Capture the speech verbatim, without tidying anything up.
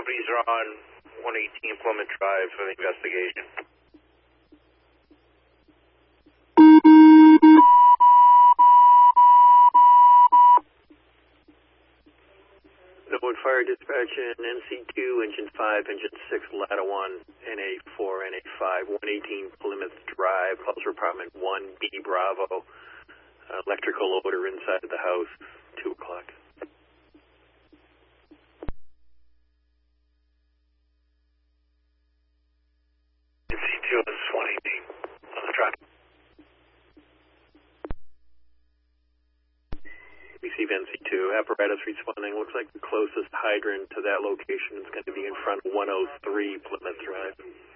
deputies are on one eighteen Plymouth Drive for the investigation. Norwood Fire Dispatch in N C two, Engine five, Engine six, Ladder one, N A four, N A five, one eighteen Plymouth Drive, calls for apartment one B Bravo. Uh, electrical odor inside of the house, two o'clock. N C two is one eighteen on the truck. Receive N C two, apparatus responding. Looks like the closest hydrant to that location is going to be in front of one oh three Plymouth Drive.